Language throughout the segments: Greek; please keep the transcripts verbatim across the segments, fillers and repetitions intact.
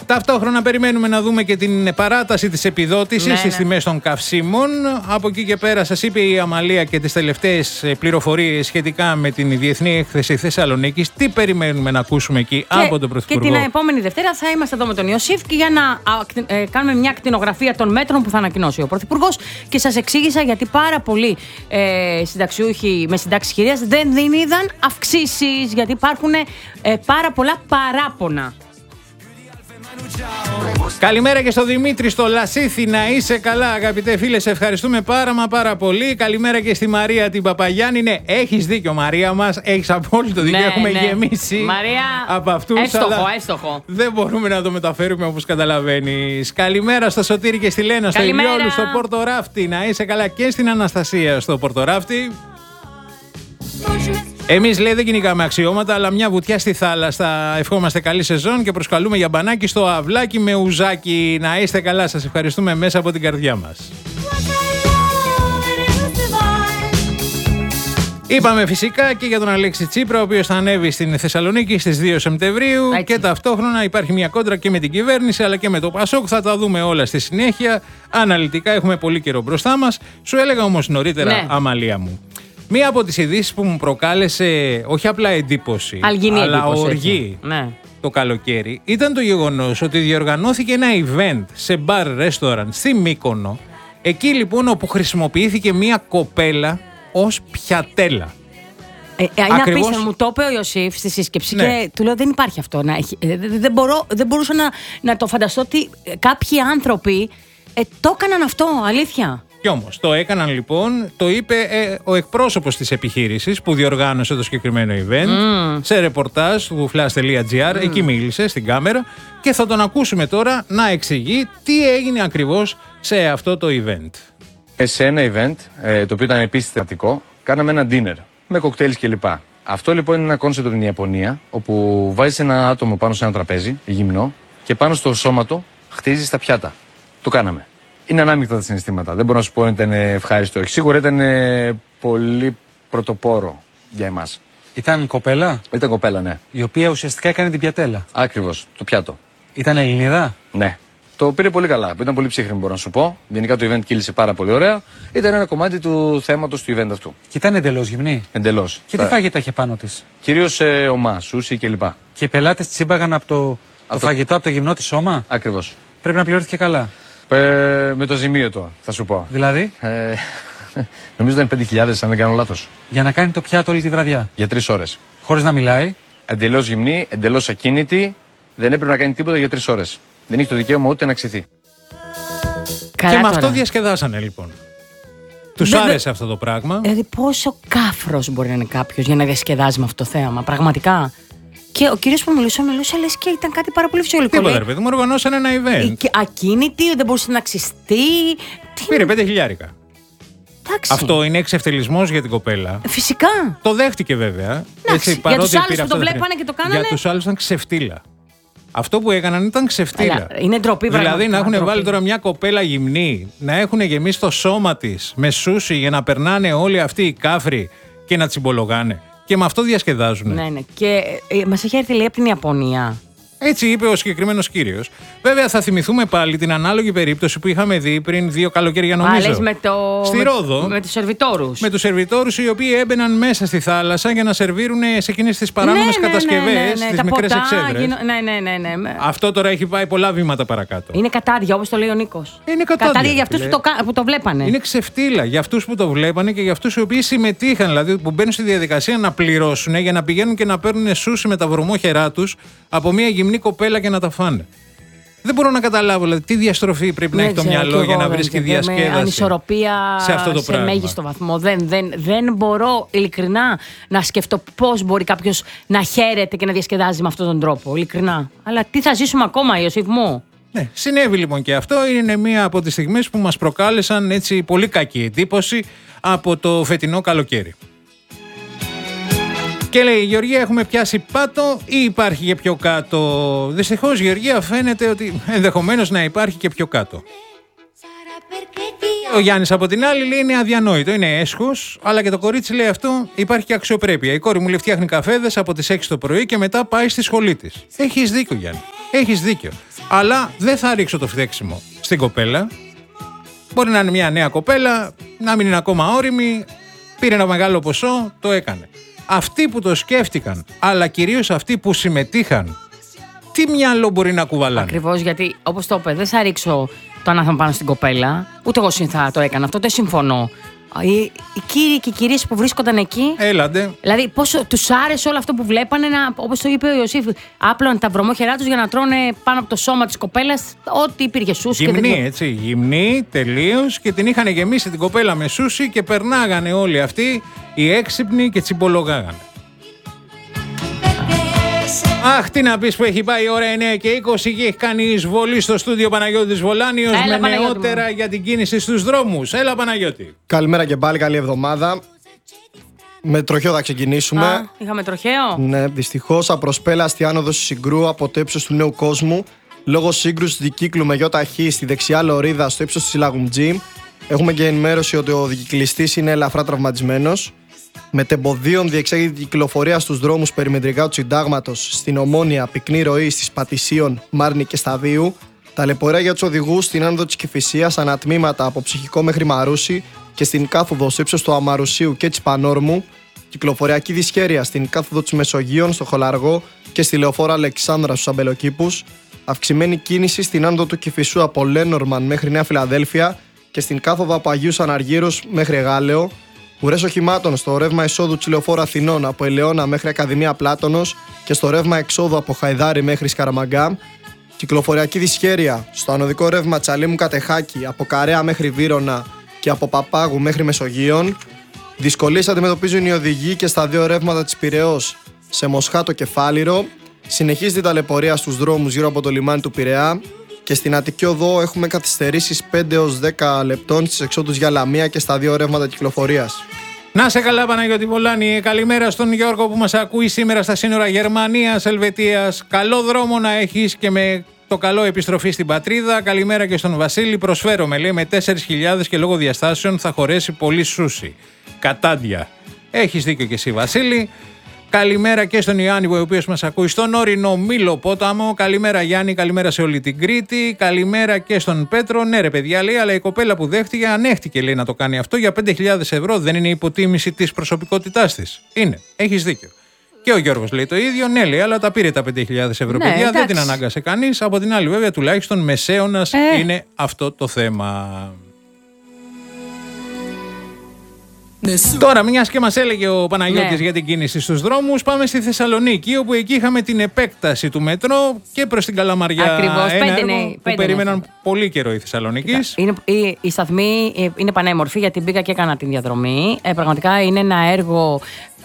Ταυτόχρονα περιμένουμε να δούμε και την παράταση της επιδότησης ναι, στις ναι. τιμές των καυσίμων. Από εκεί και πέρα σας είπε η Αμαλία και τις τελευταίες πληροφορίες σχετικά με την Διεθνή Έκθεση Θεσσαλονίκης. Τι περιμένουμε να ακούσουμε εκεί και, από τον Πρωθυπουργό? Και την επόμενη Δευτέρα θα είμαστε εδώ με τον Ιωσήφ και για να α, ε, κάνουμε μια ακτινογραφία των μέτρων που θα ανακοινώσει ο Πρωθυπουργός. Και σας εξήγησα γιατί πάρα πολλοί ε, συνταξιούχοι με συντάξεις χειρίας δεν είδαν αυξήσεις, γιατί υπάρχουν ε, πάρα πολλά παράπονα. Καλημέρα και στο Δημήτρη στο Λασίθι, να είσαι καλά αγαπητέ φίλε, σε ευχαριστούμε πάρα μα πάρα πολύ. Καλημέρα και στη Μαρία την Παπαγιάννη. Ναι, έχεις δίκιο Μαρία μας, έχεις απόλυτο δίκιο, ναι, έχουμε ναι. γεμίσει Μαρία, από αυτούς, έστοχο, αλλά έστοχο. δεν μπορούμε να το μεταφέρουμε όπως καταλαβαίνεις. Καλημέρα στο Σωτήρη και στη Λένα, στο Ηλιόλου, στο Πορτοράφτη, να είσαι καλά, και στην Αναστασία στο Πορτοράφτη. Εμείς λέει δεν κυνηγάμε αξιώματα, αλλά μια βουτιά στη θάλασσα. Ευχόμαστε καλή σεζόν και προσκαλούμε για μπανάκι στο αυλάκι με ουζάκι. Να είστε καλά, σας ευχαριστούμε μέσα από την καρδιά μας. Είπαμε φυσικά και για τον Αλέξη Τσίπρα, ο οποίος θα ανέβει στην Θεσσαλονίκη στις δύο Σεπτεμβρίου. Έτσι. Και ταυτόχρονα υπάρχει μια κόντρα και με την κυβέρνηση αλλά και με το Πασόκ. Θα τα δούμε όλα στη συνέχεια. Αναλυτικά έχουμε πολύ καιρό μπροστά μας. Σου έλεγα όμως νωρίτερα, ναι. Αμαλία μου, μία από τις ειδήσεις που μου προκάλεσε όχι απλά εντύπωση, Αλγινή αλλά εντύπωση, οργή ναι. το καλοκαίρι, ήταν το γεγονός ότι διοργανώθηκε ένα event σε μπαρ restaurant στη Μύκονο. Εκεί λοιπόν όπου χρησιμοποιήθηκε μία κοπέλα ως πιατέλα. Ε, είναι Ακριβώς... απίστευτο, μου το είπε ο Ιωσήφ στη σύσκεψη, ναι. Και του λέω δεν υπάρχει αυτό. Να έχει, ε, δεν, μπορώ, δεν μπορούσα να, να το φανταστώ ότι κάποιοι άνθρωποι ε, το έκαναν αυτό, αλήθεια. Κι όμως το έκαναν λοιπόν, το είπε ε, ο εκπρόσωπος της επιχείρησης που διοργάνωσε το συγκεκριμένο event mm. σε ρεπορτάζ του flash τελεία gr, mm. εκεί μίλησε στην κάμερα και θα τον ακούσουμε τώρα να εξηγεί τι έγινε ακριβώς σε αυτό το event. Σε ένα event, ε, το οποίο ήταν επίσης θεματικό, κάναμε ένα dinner με κοκτέιλς κλπ. Αυτό λοιπόν είναι ένα κόνσεπτ από την Ιαπωνία, όπου βάζεις ένα άτομο πάνω σε ένα τραπέζι, γυμνό, και πάνω στο σώμα του χτίζεις τα πιάτα. Το κάναμε. Είναι ανάμεικτα τα συναισθήματα. Δεν μπορώ να σου πω αν ήταν ευχάριστο. Σίγουρα ήταν πολύ πρωτοπόρο για εμάς. Ήταν κοπέλα. Ήταν κοπέλα, ναι. Η οποία ουσιαστικά έκανε την πιατέλα. Ακριβώς, το πιάτο. Ήταν Ελληνίδα. Ναι. Το πήρε πολύ καλά. Ήταν πολύ ψύχρημη, μπορώ να σου πω. Γενικά το event κύλησε πάρα πολύ ωραία. Ήταν ένα κομμάτι του θέματος του event αυτού. Και ήταν εντελώς γυμνή. Εντελώς. Και τι φάγητα είχε πάνω της? Κυρίως ε, ομά, σούσι κλπ. Και οι πελάτες τσίμπαγαν από το, το φαγητό, από το γυμνό της σώμα. Ακριβώς. Πρέπει να πληρώθηκε καλά. Ε, με το ζημίο τώρα, θα σου πω. Δηλαδή. Ε, νομίζω ήταν πέντε χιλιάδες, αν δεν κάνω λάθος. Για να κάνει το πιάτο όλη τη βραδιά. Για τρεις ώρες. Χωρίς να μιλάει. Εντελώς γυμνή, εντελώς ακίνητη. Δεν έπρεπε να κάνει τίποτα για τρεις ώρες. Δεν είχε το δικαίωμα ούτε να ξυθεί. Καλά και με αυτό διασκεδάσανε λοιπόν. Τους δε, άρεσε δε, αυτό το πράγμα. Δηλαδή, πόσο κάφρος μπορεί να είναι κάποιος για να διασκεδάζει με αυτό το θέαμα, πραγματικά. Και ο κύριος που μιλούσε, μιλούσε λες και ήταν κάτι πάρα πολύ φυσιολογικό. Τίποτα, ρε παιδί μου, οργανώσαν ένα event. Και ακίνητη, δεν μπορούσε να ξυστεί. Πήρε πέντε χιλιάρικα. Εντάξει. Αυτό είναι εξευτελισμός για την κοπέλα. Φυσικά. Το δέχτηκε βέβαια. Έτσι, για τους άλλους που το βλέπανε και το κάνανε. Για τους άλλους ήταν ξεφτύλα. Αυτό που έκαναν ήταν ξεφτύλα. Έλα, είναι ντροπή, δηλαδή να έχουν βάλει τώρα μια κοπέλα γυμνή, να έχουν γεμίσει το σώμα της με σούσι για να περνάνε όλοι αυτοί οι κάφροι και να τσιμπολογάνε. Και με αυτό διασκεδάζουν. Ναι, ναι. Και ε, μας έχει έρθει λέει από την Ιαπωνία. Έτσι είπε ο συγκεκριμένος κύριος. Βέβαια, θα θυμηθούμε πάλι την ανάλογη περίπτωση που είχαμε δει πριν δύο καλοκαίρια, νομίζω. Άλλες με το. Στη Ρόδο. Με, με τους σερβιτόρους. Με τους σερβιτόρους οι οποίοι έμπαιναν μέσα στη θάλασσα για να σερβίρουν σε εκείνες τις παράνομες ναι, κατασκευές, ναι, ναι, ναι, ναι. τις τα μικρές ποτά, εξέδρες. Γίνω... Ναι, ναι, ναι, ναι. Αυτό τώρα έχει πάει πολλά βήματα παρακάτω. Είναι κατάρια, όπως το λέει ο Νίκος. Είναι κατάρια. Κατάρια για αυτούς που το, που το βλέπανε. Είναι ξεφτύλα για αυτούς που το βλέπανε και για αυτούς οι οποίοι συμμετείχαν, δηλαδή που μπαίνουν στη διαδικασία να πληρώσουν για να πηγαίνουν και να παίρνουν σούσι με τα βρωμόχερά τους από μια γυμνή κοπέλα και να τα φάνε. Δεν μπορώ να καταλάβω δηλαδή, τι διαστροφή πρέπει δεν να έχει το μυαλό για να βρίσκει διασκέδαση. Με ανισορροπία σε αυτό το σε πράγμα. μέγιστο βαθμό. Δεν, δεν, δεν μπορώ ειλικρινά να σκεφτώ πώς μπορεί κάποιος να χαίρεται και να διασκεδάζει με αυτόν τον τρόπο. Ειλικρινά. Αλλά τι θα ζήσουμε ακόμα, Ιωσήφ μου. Ναι, συνέβη λοιπόν και αυτό. Είναι μία από τις στιγμές που μας προκάλεσαν έτσι πολύ κακή εντύπωση από το φετινό καλοκαίρι. Και λέει η Γεωργία, έχουμε πιάσει πάτο ή υπάρχει και πιο κάτω? Δυστυχώς, Γεωργία, φαίνεται ότι ενδεχομένως να υπάρχει και πιο κάτω. Ο Γιάννης από την άλλη λέει είναι αδιανόητο, είναι έσχος, αλλά και το κορίτσι λέει αυτό υπάρχει και αξιοπρέπεια. Η κόρη μου λέει φτιάχνει καφέδες από τις έξι το πρωί και μετά πάει στη σχολή της. Έχεις δίκιο, Γιάννη. Έχεις δίκιο. Αλλά δεν θα ρίξω το φταίξιμο στην κοπέλα. Μπορεί να είναι μια νέα κοπέλα, να μην είναι ακόμα όριμη, πήρε ένα μεγάλο ποσό, το έκανε. Αυτοί που το σκέφτηκαν, αλλά κυρίως αυτοί που συμμετείχαν, τι μυαλό μπορεί να κουβαλάνε. Ακριβώς, γιατί όπως το είπε, δεν θα ρίξω το ανάθεμα πάνω στην κοπέλα, ούτε εγώ θα το έκανα. Αυτό δεν συμφωνώ. Οι, οι κύριοι και οι κυρίες που βρίσκονταν εκεί. Έλαντε. Δηλαδή, πόσο τους άρεσε όλο αυτό που βλέπανε, όπως το είπε ο Ιωσήφ, άπλωναν τα βρωμόχερά τους για να τρώνε πάνω από το σώμα της κοπέλας ό,τι υπήρχε σούσι. Γυμνή, και δεν... έτσι. Γυμνή, τελείως. Και την είχαν γεμίσει την κοπέλα με σούσι και περνάγανε όλοι αυτοί οι έξυπνοι και τσιμπολογάγανε. Αχ, τι να πεις που έχει πάει η ώρα εννιά και είκοσι και έχει κάνει εισβολή στο στούντιο Παναγιώτης Βολάνιος με Παναγιώτη νεότερα μου. Για την κίνηση στους δρόμους. Έλα Παναγιώτη. Καλημέρα και πάλι, καλή εβδομάδα. Με τροχαίο θα ξεκινήσουμε. Α, είχαμε τροχαίο. Ναι, δυστυχώς απροσπέλαστη άνοδος Συγκρού από το ύψος του Νέου Κόσμου λόγω σύγκρουσης δικύκλου με γιοταχή στη δεξιά λωρίδα στο ύψος της Λαγουμτζή. Έχουμε και ενημέρωση ότι ο δικυκλιστής είναι ελαφρά τραυματισμένος. Μετεμποδίων διεξάγει την κυκλοφορία στους δρόμους περιμετρικά του Συντάγματος, στην Ομόνια, πυκνή ροή στις Πατησίων, Μάρνη και Σταδίου. Ταλαιπωρία για τους οδηγούς στην άνοδο της Κηφισίας, ανατμήματα από Ψυχικό μέχρι Μαρούσι και στην κάθοδο στο ύψος του Αμαρουσίου και της Πανόρμου. Κυκλοφοριακή δυσχέρεια στην κάθοδο της Μεσογείων, στο Χολαργό και στη λεωφόρο Αλεξάνδρα στους Αμπελοκήπους. Αυξημένη κίνηση στην άνοδο του Κηφισού από Λένορμαν μέχρι Νέα Φιλαδέλφια και στην κάθοδο από Αγίους Αναργύρους μέχρι Γάλεο. Ουρές οχημάτων στο ρεύμα εισόδου της λεωφόρου Αθηνών από Ελαιώνα μέχρι Ακαδημία Πλάτωνος και στο ρεύμα εξόδου από Χαϊδάρη μέχρι Σκαραμαγκά. Κυκλοφοριακή δυσχέρεια στο ανωδικό ρεύμα Τσαλίμου Κατεχάκη από Καρέα μέχρι Βύρωνα και από Παπάγου μέχρι Μεσογείων. Δυσκολίες αντιμετωπίζουν οι οδηγοί και στα δύο ρεύματα της Πειραιώς σε Μοσχάτο και Φάληρο. Συνεχίζεται η ταλαιπωρία στους δρόμους γύρω από το λιμάνι του Πειραιά. Και στην Αττική Οδό έχουμε καθυστερήσεις πέντε έως δέκα λεπτών στις εξόδους για Λαμία και στα δύο ρεύματα κυκλοφορίας. Να σε καλά Παναγιώτη Βολάνη, καλημέρα στον Γιώργο που μας ακούει σήμερα στα σύνορα Γερμανίας, Ελβετίας. Καλό δρόμο να έχεις και με το καλό επιστροφή στην πατρίδα. Καλημέρα και στον Βασίλη, προσφέρομαι λέει με τέσσερις χιλιάδες και λόγω διαστάσεων θα χωρέσει πολύ σούσι. Κατάντια. Έχεις δίκιο και εσύ Βασίλη. Καλημέρα και στον Ιωάννη, ο οποίος μας ακούει στον όρεινο Μήλο-Πόταμο. Καλημέρα Γιάννη, καλημέρα σε όλη την Κρήτη. Καλημέρα και στον Πέτρο. Ναι, ρε παιδιά, λέει, αλλά η κοπέλα που δέχτηκε ανέχτηκε λέει, να το κάνει αυτό για πέντε χιλιάδες ευρώ. Δεν είναι υποτίμηση της προσωπικότητάς της. Είναι, έχεις δίκιο. Και ο Γιώργος λέει το ίδιο. Ναι, λέει, αλλά τα πήρε τα πέντε χιλιάδες ευρώ. Ναι, παιδιά, εντάξει. Δεν την ανάγκασε κανείς. Από την άλλη, βέβαια, τουλάχιστον μεσαίωνας ε. είναι αυτό το θέμα. Τώρα, μιας και μας έλεγε ο Παναγιώτης ναι. για την κίνηση στους δρόμους, πάμε στη Θεσσαλονίκη, όπου εκεί είχαμε την επέκταση του μετρό και προς την Καλαμαριά. Ακριβώς, ένα πέντε έργο ναι, που πέντε περίμεναν ναι. πολύ καιρό οι Θεσσαλονικείς. Είναι, η, η σταθμή είναι πανέμορφη, γιατί πήγα και έκανα την διαδρομή. Ε, πραγματικά είναι ένα έργο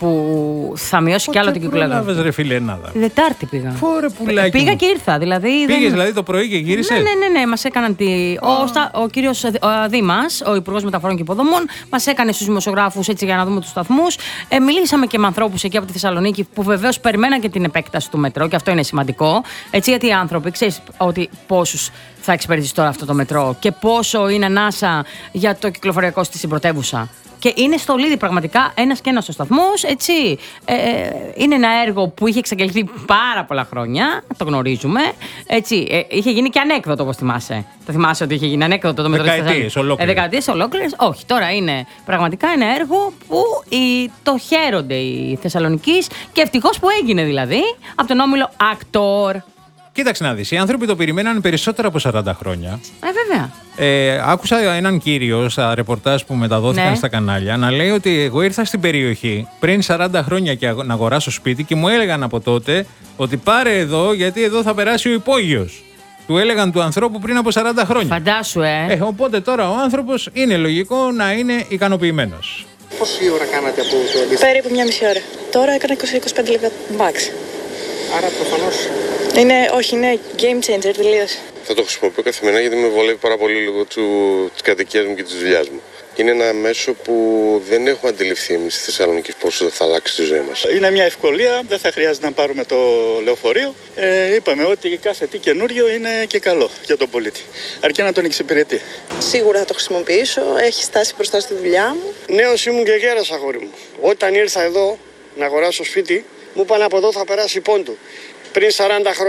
που θα μειώσει κι άλλο την κυκλοφορία. Πότε ρε φίλε Ελλάδα. Τη Δετάρτη πήγα. Φόρε πουλάκι. Πήγα και ήρθα. Δηλαδή, πήγες δεν... δηλαδή το πρωί και γύρισες. Ναι, ναι, ναι, ναι. Μας έκαναν τη... oh. ο, στα... ο κύριος ο Δήμας, ο Υπουργός Μεταφορών και Υποδομών, μας έκανε στους δημοσιογράφους έτσι για να δούμε τους σταθμούς. Ε, μιλήσαμε και με ανθρώπους εκεί από τη Θεσσαλονίκη που βεβαίως περιμέναν και την επέκταση του μετρό και αυτό είναι σημαντικό. Έτσι, γιατί οι άνθρωποι ξέρεις ότι πόσους θα εξυπηρετήσει τώρα αυτό το μετρό και πόσο είναι ανάσα για το κυκλοφοριακό στην πρωτεύουσα. Και είναι στο Λίδι πραγματικά ένας και ένας ο σταθμός, έτσι. Ε, είναι ένα έργο που είχε εξαγγελθεί πάρα πολλά χρόνια, το γνωρίζουμε. Έτσι, ε, είχε γίνει και ανέκδοτο, όπως θυμάσαι. Το θυμάσαι ότι είχε γίνει ανέκδοτο το μετρό της Θεσσαλονίκης. Ολόκληρες. Ε, δεκαετίες ολόκληρες. Όχι, τώρα είναι πραγματικά ένα έργο που οι, το χαίρονται οι Θεσσαλονικείς και ευτυχώς που έγινε δηλαδή από τον όμιλο Actor. Κοίταξε να δεις, οι άνθρωποι το περιμέναν περισσότερα από σαράντα χρόνια. Ε, βέβαια. Ε, άκουσα έναν κύριο στα ρεπορτάζ που μεταδόθηκαν ναι. στα κανάλια να λέει ότι εγώ ήρθα στην περιοχή πριν σαράντα χρόνια και να αγοράσω σπίτι και μου έλεγαν από τότε ότι πάρε εδώ γιατί εδώ θα περάσει ο υπόγειος. Του έλεγαν του ανθρώπου πριν από σαράντα χρόνια. Φαντάσου, ε. ε. Οπότε τώρα ο άνθρωπος είναι λογικό να είναι ικανοποιημένος. Πόση ώρα κάνατε από το αντίστοιχο? Περίπου μια μισή ώρα. Τώρα έκανα είκοσι με είκοσι πέντε λεπτά max. Άρα προφανώς. Είναι, όχι, είναι game changer τελείως. Θα το χρησιμοποιώ καθημερινά γιατί με βολεύει πάρα πολύ λίγο της κατοικίας μου και της δουλειάς μου. Είναι ένα μέσο που δεν έχουμε αντιληφθεί εμείς στη Θεσσαλονίκη πόσο θα αλλάξει τη ζωή μας. Είναι μια ευκολία, δεν θα χρειάζεται να πάρουμε το λεωφορείο. Ε, είπαμε ότι κάθε τι καινούριο είναι και καλό για τον πολίτη. Αρκεί να τον εξυπηρετεί. Σίγουρα θα το χρησιμοποιήσω, έχει στάσει μπροστά στη δουλειά μου. Νέος ήμουν και γέρας, αγόρι μου. Όταν ήρθα εδώ να αγοράσω σπίτι, μου είπαν από εδώ θα περάσει πόντου. Πριν σαράντα χρόνια.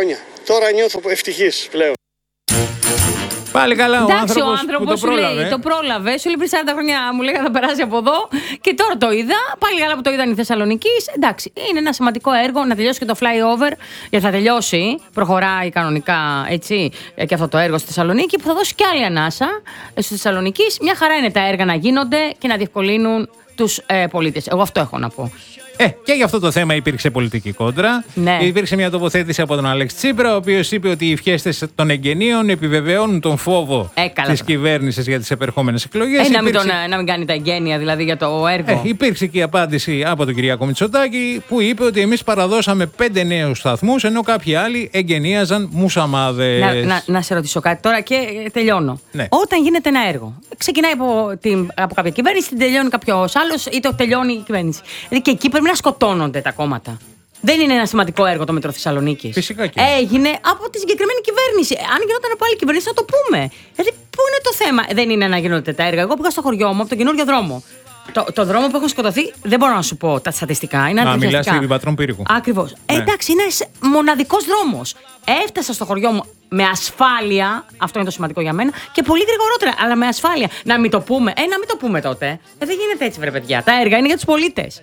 Τώρα νιώθω ευτυχής πλέον. Πάλι καλά, ο Εντάξει, ο άνθρωπος, άνθρωπος που το σου πρόλαβε. λέει, το πρόλαβε. Σου λέει πριν σαράντα χρόνια μου λέγανε θα περάσει από εδώ και τώρα το είδα. Πάλι καλά που το είδαν οι Θεσσαλονίκη. Εντάξει, είναι ένα σημαντικό έργο να τελειώσει και το flyover. Γιατί θα τελειώσει, προχωράει κανονικά έτσι και αυτό το έργο στη Θεσσαλονίκη που θα δώσει κι άλλη ανάσα στη Θεσσαλονίκη. Μια χαρά είναι τα έργα να γίνονται και να διευκολύνουν τους ε, πολίτες. Εγώ αυτό έχω να πω. Ε, και για αυτό το θέμα υπήρξε πολιτική κόντρα. Ναι. Υπήρξε μια τοποθέτηση από τον Αλέξη Τσίπρα, ο οποίος είπε ότι οι ευχέστες των εγγενείων επιβεβαιώνουν τον φόβο Έκαλα. της κυβέρνησης για τις επερχόμενες εκλογές. Ε, να, μην Υπήρξε... τον, να μην κάνει τα εγγένεια δηλαδή για το έργο. Ε, υπήρξε και η απάντηση από τον Κυριάκο Μητσοτάκη που είπε ότι εμείς παραδώσαμε πέντε νέους σταθμούς ενώ κάποιοι άλλοι εγγενίαζαν μουσαμάδες. Να, να, να σε ρωτήσω κάτι τώρα και ε, τελειώνω. Ναι. Όταν γίνεται ένα έργο, ξεκινάει από, την, από κάποια κυβέρνηση, την τελειώνει κάποιο άλλο ή το τελειώνει η κυβέρνηση. Δηλαδή και εκεί πρέπει να σκοτώνονται τα κόμματα. Δεν είναι ένα σημαντικό έργο το Μέτρο Θεσσαλονίκης. Φυσικά και. Έγινε από τη συγκεκριμένη κυβέρνηση. Αν γινόταν από άλλη κυβέρνηση, θα το πούμε. Δηλαδή, πού είναι το θέμα. Δεν είναι να γίνονται τα έργα. Εγώ πήγα στο χωριό μου από τον καινούριο δρόμο. Το, το δρόμο που έχουν σκοτωθεί, δεν μπορώ να σου πω τα στατιστικά. Είναι Να αντιθετικά. μιλάς επί Πατρών Πύργου. Ακριβώς. Ναι. Ε, εντάξει, είναι μοναδικός δρόμος. Έφτασα στο χωριό μου με ασφάλεια. Αυτό είναι το σημαντικό για μένα. Και πολύ γρηγορότερα, αλλά με ασφάλεια. Να μην το πούμε. Ε, να μην το πούμε τότε. Ε, δεν γίνεται έτσι, βρε παιδιά. Τα έργα είναι για τους πολίτες.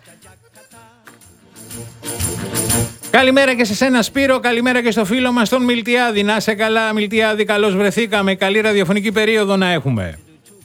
Καλημέρα και σε σένα Σπύρο, καλημέρα και στο φίλο μας τον Μιλτιάδη. Να σε καλά Μιλτιάδη, καλώς βρεθήκαμε. Καλή ραδιοφωνική περίοδο να έχουμε.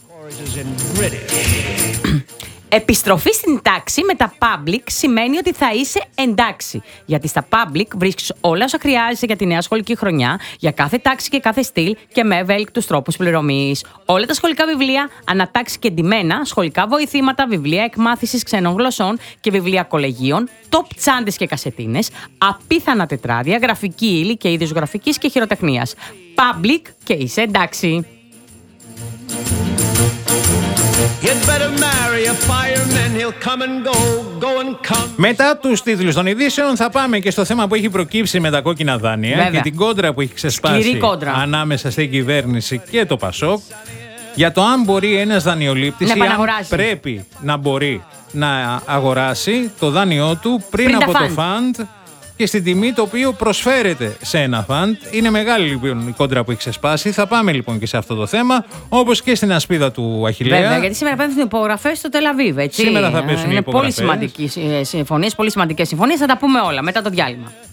Επιστροφή στην τάξη με τα public σημαίνει ότι θα είσαι εντάξει. Γιατί στα public βρίσκεις όλα όσα χρειάζεσαι για τη νέα σχολική χρονιά, για κάθε τάξη και κάθε στυλ και με ευέλικτους τρόπους πληρωμής. Όλα τα σχολικά βιβλία, ανατάξει και εντυμένα, σχολικά βοηθήματα, βιβλία εκμάθησης ξένων γλωσσών και βιβλία κολεγίων, top τσάντες και κασετίνες, απίθανα τετράδια, γραφική ύλη και είδους γραφικής και χειροτεχνίας. Public και είσαι εντάξει. Μετά τους τίτλους των ειδήσεων θα πάμε και στο θέμα που έχει προκύψει με τα κόκκινα δάνεια. Βέβαια. Και την κόντρα που έχει ξεσπάσει ανάμεσα στην κυβέρνηση και το Πασόκ για το αν μπορεί ένας δανειολήπτης ή αν πρέπει να μπορεί να αγοράσει το δάνειό του πριν, πριν από το φαντ και στην τιμή το οποίο προσφέρεται σε ένα φαντ. Είναι μεγάλη λοιπόν η κόντρα που έχει ξεσπάσει. Θα πάμε λοιπόν και σε αυτό το θέμα, όπως και στην ασπίδα του Αχιλλέα. Βέβαια, γιατί σήμερα πέφτουν υπογραφές στο Τελαβίβ, έτσι. Σήμερα θα πέσουν οι Είναι υπογραφές. πολύ σημαντικές συμφωνίες, πολύ σημαντικές συμφωνίες. Θα τα πούμε όλα μετά το διάλειμμα.